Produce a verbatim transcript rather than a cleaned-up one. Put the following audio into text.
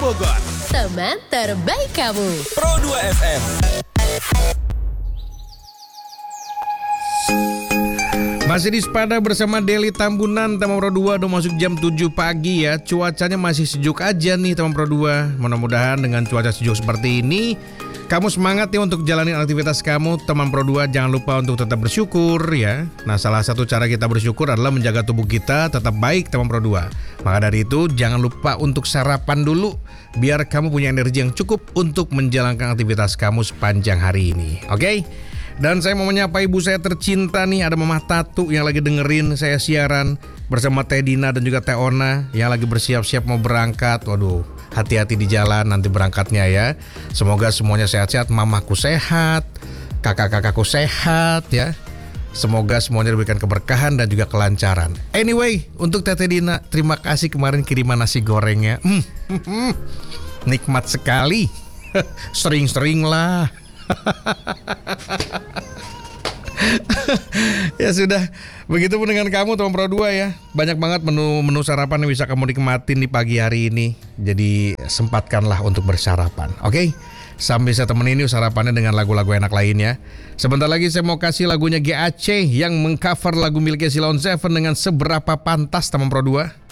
Bogor. Teman terbaik kamu. Pro dua F M. Masih di Sepada bersama Deli Tambunan, teman Pro dua udah masuk jam tujuh pagi ya. Cuacanya masih sejuk aja nih teman Pro dua. Mudah-mudahan dengan cuaca sejuk seperti ini kamu semangat ya untuk jalanin aktivitas kamu. Teman Pro dua jangan lupa untuk tetap bersyukur ya. Nah, salah satu cara kita bersyukur adalah menjaga tubuh kita tetap baik teman Pro dua. Maka dari itu jangan lupa untuk sarapan dulu biar kamu punya energi yang cukup untuk menjalankan aktivitas kamu sepanjang hari ini. Oke? Okay? Dan saya mau menyapa ibu saya tercinta nih, ada Mama Tatu yang lagi dengerin saya siaran bersama Teh Dina dan juga Teh Ona yang lagi bersiap-siap mau berangkat. Waduh, hati-hati di jalan nanti berangkatnya ya. Semoga semuanya sehat-sehat, mamaku sehat, kakak-kakakku sehat ya. Semoga semuanya diberikan keberkahan dan juga kelancaran. Anyway, untuk Teh Dina, terima kasih kemarin kiriman nasi gorengnya. Hmm, hmm, hmm. Nikmat sekali. Sering-sering lah. Ya sudah, begitupun dengan kamu teman Pro dua ya. Banyak banget menu-menu sarapan yang bisa kamu nikmatin di pagi hari ini. Jadi sempatkanlah untuk bersarapan. Oke? Okay? Sambil saya temenin yuk sarapannya dengan lagu-lagu enak lainnya. Sebentar lagi saya mau kasih lagunya G A C yang mengcover lagu miliknya Silon Seven dengan Seberapa Pantas teman Pro dua.